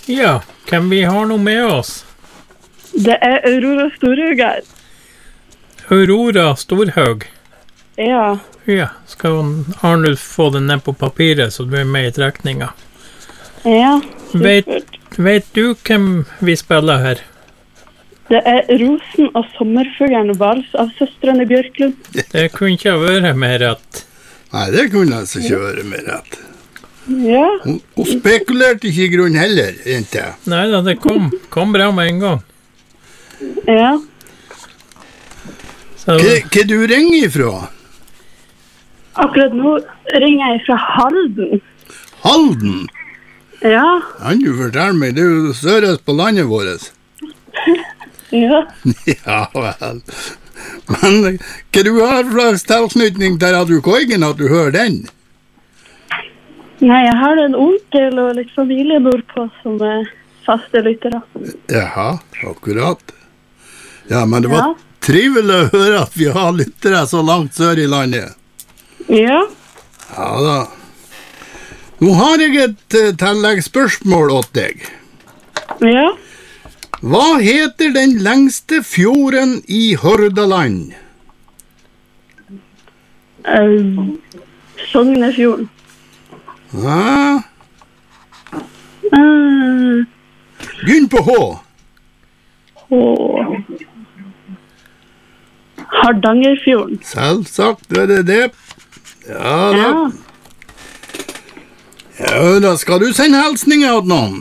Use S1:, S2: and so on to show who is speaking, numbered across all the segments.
S1: Ja, hvem vi har nå med oss?
S2: Det Aurora Storhaug her.
S1: Aurora Storhaug.
S2: Ja.
S1: Ja, skal Arnulf få det ned på papiret, så du med I trekninga.
S2: Ja, supert.
S1: Vet du hvem vi spiller her?
S2: Det Rosen og sommerfuglen vals av søstrene Bjørklund.
S1: Det kunne ikke ha vært mer rett.
S3: Nei, det kunne altså ikke være mer rett.
S2: Ja.
S3: Hun spekulerte ikke I grunn heller, ikke?
S1: Neida, det kom bra med en gang.
S2: Ja.
S3: Hva du ringer ifra?
S2: Akkurat nå ringer jeg fra Halden.
S3: Halden?
S2: Ja.
S3: Kan du fortelle meg, det jo sørest på landet vårt.
S2: Ja.
S3: Ja vel. Men hva du har slags tilknytning til Radio Koigen at du hører den?
S2: Nei, jeg har en onkel og litt familie nordpå som faste lyttere.
S3: Jaha, akkurat. Ja, men det var trivelig å høre at vi har lyttere så langt sør I landet.
S2: Ja.
S3: Ja da. Nå har jeg et tilleggsspørsmål åt deg.
S2: Ja.
S3: Hva heter den lengste fjorden I Hordaland?
S2: Sognefjorden.
S3: Ja. Begynn på H.
S2: Hardangerfjorden.
S3: Selvsagt er det det. Ja da. Ja, da skal du sende hilsninger til noen.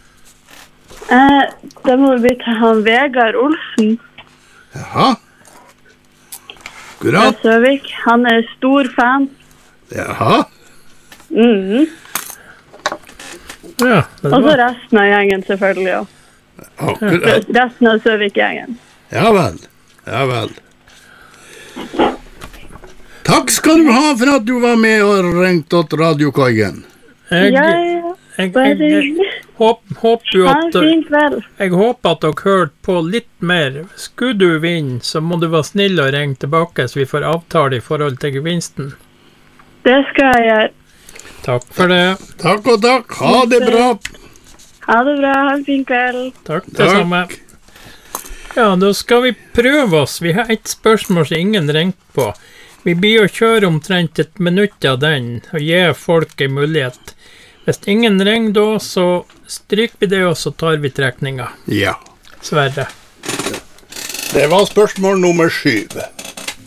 S2: Det må bli til han Vegard Olsen.
S3: Jaha. Akkurat.
S2: Fra Søvik. Han stor fan.
S3: Jaha.
S1: Ja,
S2: og så resten av gjengen selvfølgelig, ja.
S3: Akkurat.
S2: Resten av Søvik-gjengen.
S3: Ja vel. Ja vel. Takk skal du ha for at du var med og ringte til Radio Koigen.
S1: Jeg håper at dere hørte på litt mer. Skulle du vinne, så må du være snill og ringe tilbake, så vi får avtale I forhold til gevinsten.
S2: Det skal jeg gjøre.
S1: Takk for det.
S3: Takk og takk. Ha det bra.
S2: Ha det bra. Ha en fin kveld.
S1: Takk, det samme. Ja, da skal vi prøve oss. Vi har et spørsmål som ingen ringt på. Vi blir å kjøre omtrent et minutt av den, og gi folk en mulighet. Hvis ingen ringer da, så stryker vi det, og så tar vi trekninga.
S3: Ja.
S1: Sverre.
S3: Det var spørsmål nummer 7.